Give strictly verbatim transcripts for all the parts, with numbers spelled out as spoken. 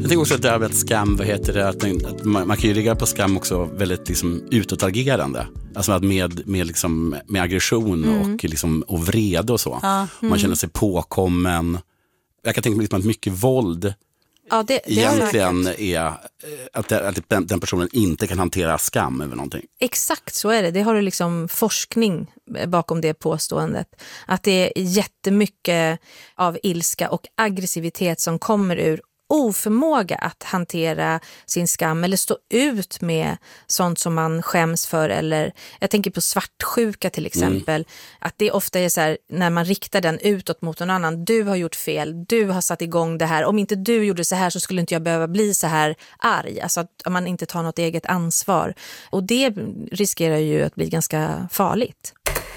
tänker också att det här med skam, vad heter det, att, att man, man kan ju ligga på skam också väldigt liksom utåtagerande. Alltså att med, med, liksom, med aggression mm. och, liksom, och vrede och så. Ja. Mm. Man känner sig påkommen. Jag kan tänka mig liksom att mycket våld ja, det, det egentligen är att, det, att den, den personen inte kan hantera skam över någonting. Exakt så är det. Det har du liksom forskning bakom det påståendet. Att det är jättemycket av ilska och aggressivitet som kommer ur oförmåga att hantera sin skam eller stå ut med sånt som man skäms för. Eller jag tänker på svartsjuka till exempel. Mm. Att det ofta är så här, när man riktar den utåt mot någon annan. Du har gjort fel, du har satt igång det här. Om inte du gjorde så här så skulle inte jag behöva bli så här arg. Alltså att man inte tar något eget ansvar. Och det riskerar ju att bli ganska farligt.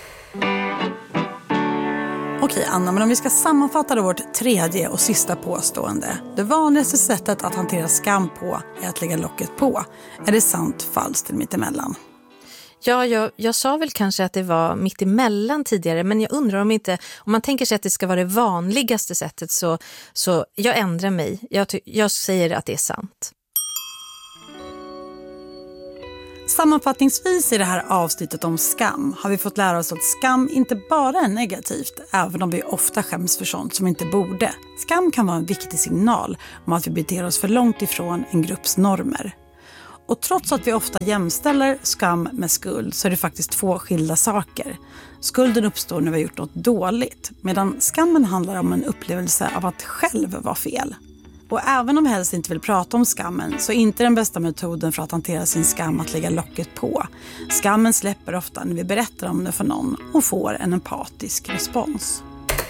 Okej Anna, men om vi ska sammanfatta då vårt tredje och sista påstående. Det vanligaste sättet att hantera skam på är att lägga locket på. Är det sant, falskt eller mittemellan? Ja, jag, jag sa väl kanske att det var mittemellan tidigare, men jag undrar om inte, om man tänker sig att det ska vara det vanligaste sättet så, så jag ändrar mig. Jag, jag säger att det är sant. Sammanfattningsvis i det här avsnittet om skam har vi fått lära oss att skam inte bara är negativt, även om vi ofta skäms för sånt som inte borde. Skam kan vara en viktig signal om att vi beter oss för långt ifrån en grupps normer. Och trots att vi ofta jämställer skam med skuld så är det faktiskt två skilda saker. Skulden uppstår när vi har gjort något dåligt, medan skammen handlar om en upplevelse av att själv vara fel. Och även om vi helst inte vill prata om skammen så är inte den bästa metoden för att hantera sin skam att lägga locket på. Skammen släpper ofta när vi berättar om det för någon och får en empatisk respons.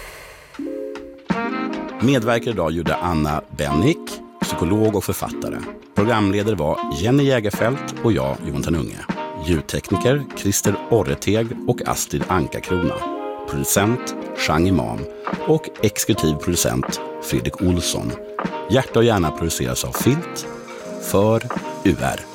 Medverkar idag gjorde Anna Bennick, psykolog och författare. Programledare var Jenny Jägerfält och jag, Jonathan Unge. Ljudtekniker Christer Orreteg och Astrid Anka-Krona. Producent Chang Imam och exekutiv producent Fredrik Olsson. Hjärta och hjärna produceras av Filt för U R.